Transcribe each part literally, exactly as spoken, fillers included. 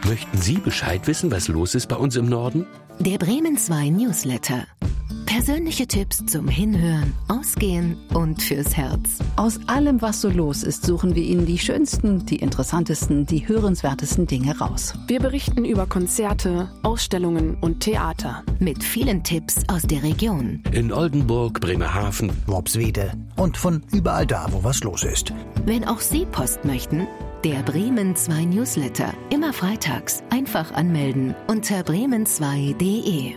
Möchten Sie Bescheid wissen, was los ist bei uns im Norden? Der Bremen zwei Newsletter. Persönliche Tipps zum Hinhören, Ausgehen und fürs Herz. Aus allem, was so los ist, suchen wir Ihnen die schönsten, die interessantesten, die hörenswertesten Dinge raus. Wir berichten über Konzerte, Ausstellungen und Theater. Mit vielen Tipps aus der Region. In Oldenburg, Bremerhaven, Worpswede und von überall da, wo was los ist. Wenn auch Sie Post möchten, der Bremen zwei Newsletter. Immer freitags. Einfach anmelden unter bremen zwei punkt de.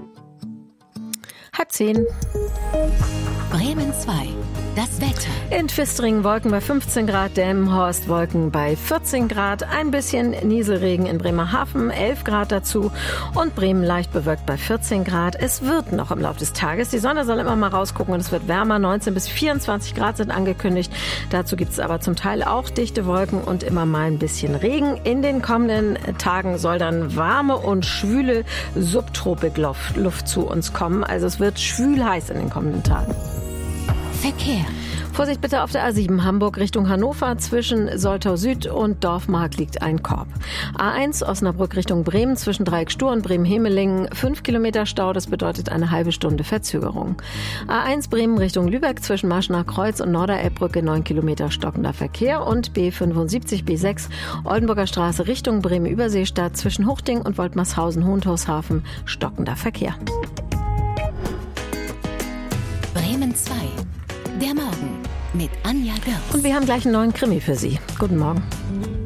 Halb zehn. Bremen zwei. Das Wetter. In Twistringen Wolken bei fünfzehn Grad, Delmenhorst Wolken bei vierzehn Grad, ein bisschen Nieselregen in Bremerhaven, elf Grad dazu und Bremen leicht bewölkt bei vierzehn Grad. Es wird noch im Laufe des Tages, die Sonne soll immer mal rausgucken und es wird wärmer, neunzehn bis vierundzwanzig Grad sind angekündigt. Dazu gibt es aber zum Teil auch dichte Wolken und immer mal ein bisschen Regen. In den kommenden Tagen soll dann warme und schwüle Subtropikluft zu uns kommen. Also es wird schwül heiß in den kommenden Tagen. Verkehr. Vorsicht bitte auf der A sieben Hamburg Richtung Hannover. Zwischen Soltau Süd und Dorfmark liegt ein Korb. A eins Osnabrück Richtung Bremen zwischen Dreieck-Stur und Bremen-Hemelingen. fünf Kilometer Stau, das bedeutet eine halbe Stunde Verzögerung. A eins Bremen Richtung Lübeck zwischen Marschner Kreuz und Norderelbbrücke neun Kilometer stockender Verkehr. Und B fünfundsiebzig B sechs Oldenburger Straße Richtung Bremen-Überseestadt zwischen Huchting und Woltmarshausen-Hohenthausen stockender Verkehr. Bremen zwei. Der Morgen mit Anja Görz. Und wir haben gleich einen neuen Krimi für Sie. Guten Morgen.